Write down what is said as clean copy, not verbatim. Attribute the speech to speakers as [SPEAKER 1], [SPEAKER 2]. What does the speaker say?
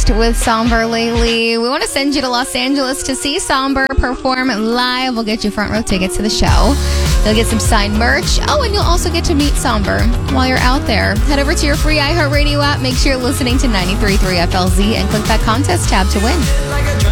[SPEAKER 1] with Somber lately. We want to send you to Los Angeles to see Somber perform live. We'll get you front row tickets to the show. You'll get some signed merch. Oh, and you'll also get to meet Somber while you're out there. Head over to your free iHeartRadio app. Make sure you're listening to 93.3 FLZ and click that contest tab to win.